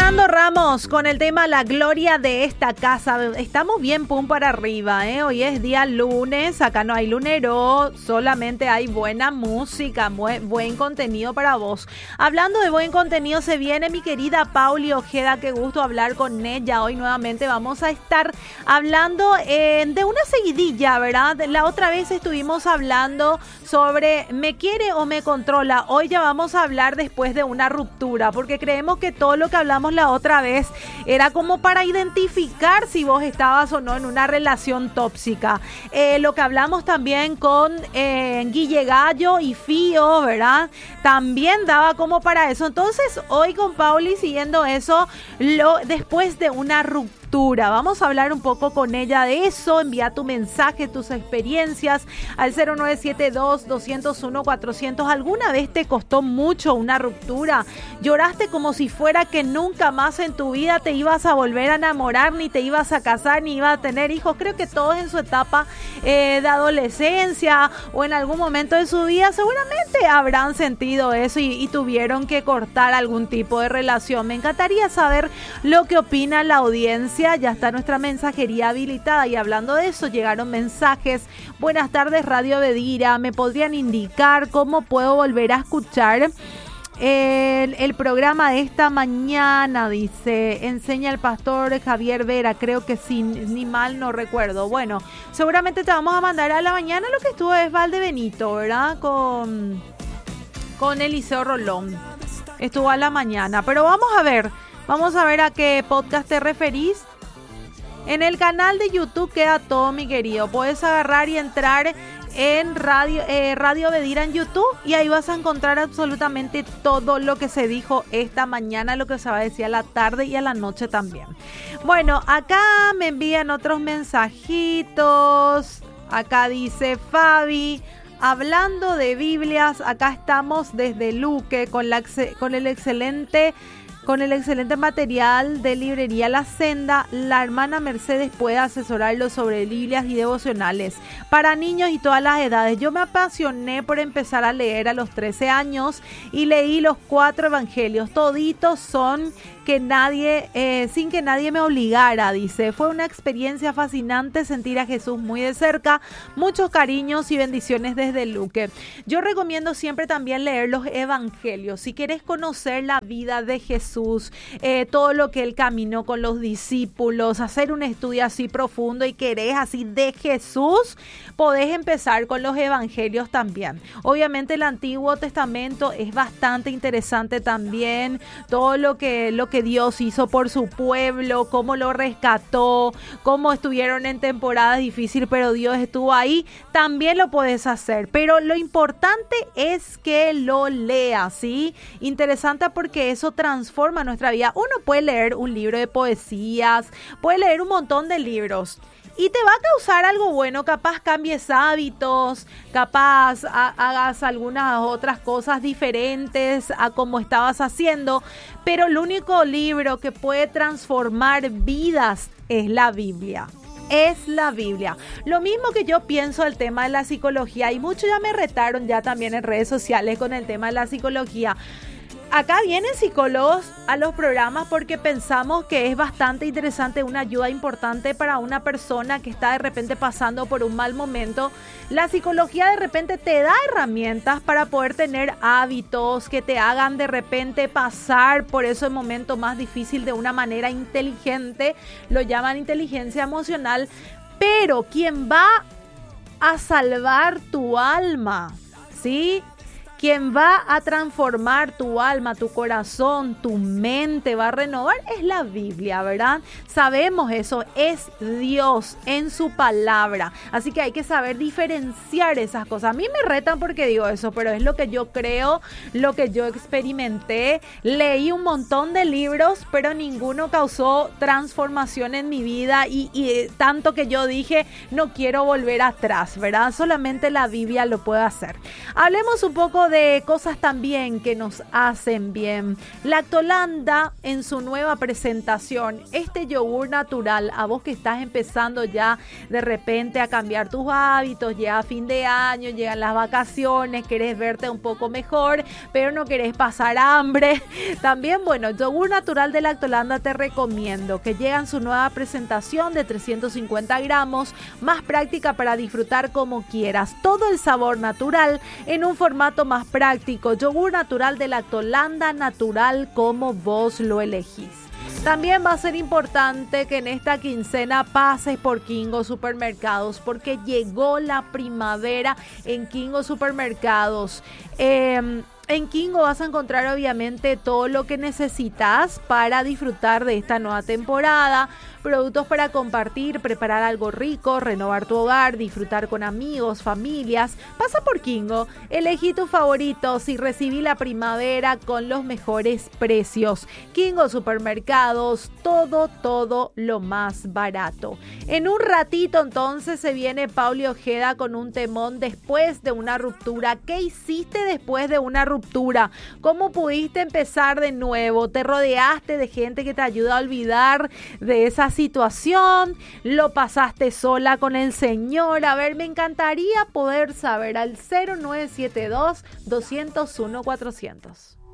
Fernando Ramos con el tema La Gloria de esta casa. Estamos bien pum para arriba, ¿eh? Hoy es día lunes, acá no hay lunero, solamente hay buena música, buen contenido para vos. Hablando de buen contenido, se viene mi querida Pauli Ojeda, qué gusto hablar con ella. Hoy nuevamente vamos a estar hablando de una seguidilla, ¿verdad? La otra vez estuvimos hablando sobre ¿me quiere o me controla? Hoy ya vamos a hablar después de una ruptura, porque creemos que todo lo que hablamos la otra vez era como para identificar si vos estabas o no en una relación tóxica. Lo que hablamos también con Guille Gallo y Fío, ¿verdad? También daba como para eso. Entonces, hoy con Pauli, siguiendo eso, después de una ruptura, vamos a hablar un poco con ella de eso. Envía tu mensaje, tus experiencias al 0972-201-400. ¿Alguna vez te costó mucho una ruptura? ¿Lloraste como si fuera que nunca más en tu vida te ibas a volver a enamorar, ni te ibas a casar, ni ibas a tener hijos? Creo que todos en su etapa de adolescencia o en algún momento de su vida seguramente habrán sentido eso y tuvieron que cortar algún tipo de relación. Me encantaría saber lo que opina la audiencia. Ya está nuestra mensajería habilitada y hablando de eso llegaron mensajes. Buenas tardes Radio Bedira, ¿me podrían indicar cómo puedo volver a escuchar el programa de esta mañana? Dice, enseña el pastor Javier Vera, creo que sí, ni mal no recuerdo. Bueno, seguramente te vamos a mandar a la mañana lo que estuvo es Valdebenito, ¿verdad? Con Eliseo Rolón. Estuvo a la mañana, pero vamos a ver a qué podcast te referís. En el canal de YouTube queda todo, mi querido. Puedes agarrar y entrar en Radio Bedira en YouTube y ahí vas a encontrar absolutamente todo lo que se dijo esta mañana, lo que se va a decir a la tarde y a la noche también. Bueno, acá me envían otros mensajitos. Acá dice Fabi, hablando de Biblias, acá estamos desde Luque con el excelente material de librería La Senda. La hermana Mercedes puede asesorarlo sobre Biblias y devocionales para niños y todas las edades. Yo me apasioné por empezar a leer a los 13 años y leí los 4 evangelios. Toditos son sin que nadie me obligara, dice. Fue una experiencia fascinante sentir a Jesús muy de cerca. Muchos cariños y bendiciones desde Luque. Yo recomiendo siempre también leer los evangelios. Si querés conocer la vida de Jesús, todo lo que él caminó con los discípulos, hacer un estudio así profundo y querés así de Jesús, podés empezar con los evangelios también. Obviamente el Antiguo Testamento es bastante interesante también. Todo lo que Dios hizo por su pueblo, cómo lo rescató, cómo estuvieron en temporadas difíciles, pero Dios estuvo ahí, también lo puedes hacer. Pero lo importante es que lo leas, ¿sí? Interesante porque eso transforma nuestra vida. Uno puede leer un libro de poesías, puede leer un montón de libros y te va a causar algo bueno, capaz cambies hábitos, capaz hagas algunas otras cosas diferentes a como estabas haciendo, pero el único libro que puede transformar vidas es la Biblia. Es la Biblia. Lo mismo que yo pienso del tema de la psicología, y muchos ya me retaron ya también en redes sociales con el tema de la psicología. Acá vienen psicólogos a los programas porque pensamos que es bastante interesante, una ayuda importante para una persona que está de repente pasando por un mal momento. La psicología de repente te da herramientas para poder tener hábitos que te hagan de repente pasar por ese momento más difícil de una manera inteligente. Lo llaman inteligencia emocional. Pero quien va a salvar tu alma, ¿sí? Quien va a transformar tu alma, tu corazón, tu mente, va a renovar, es la Biblia, ¿verdad? Sabemos eso, es Dios en su palabra. Así que hay que saber diferenciar esas cosas. A mí me retan porque digo eso, pero es lo que yo creo, lo que yo experimenté. Leí un montón de libros, pero ninguno causó transformación en mi vida y tanto que yo dije, no quiero volver atrás, ¿verdad? Solamente la Biblia lo puede hacer. Hablemos un poco Hablando de cosas también que nos hacen bien, Lactolanda en su nueva presentación, este yogur natural, a vos que estás empezando ya de repente a cambiar tus hábitos, llega fin de año, llegan las vacaciones, querés verte un poco mejor, pero no querés pasar hambre. También, bueno, yogur natural de Lactolanda te recomiendo, que llega en su nueva presentación de 350 gramos, más práctica para disfrutar como quieras. Todo el sabor natural en un formato más práctico. Yogur natural de Lactolanda, natural como vos lo elegís. También va a ser importante que en esta quincena pases por Kingo Supermercados, porque llegó la primavera en Kingo Supermercados. En Kingo vas a encontrar obviamente todo lo que necesitas para disfrutar de esta nueva temporada, productos para compartir, preparar algo rico, renovar tu hogar, disfrutar con amigos, familias. Pasa por Kingo, elegí tus favoritos y recibí la primavera con los mejores precios. Kingo Supermercados, todo lo más barato. En un ratito entonces se viene Pauli Ojeda con un temón después de una ruptura. ¿Qué hiciste después de una ruptura? ¿Cómo pudiste empezar de nuevo? ¿Te rodeaste de gente que te ayuda a olvidar de esa situación? ¿Lo pasaste sola con el Señor? A ver, me encantaría poder saber al 0972 201 400.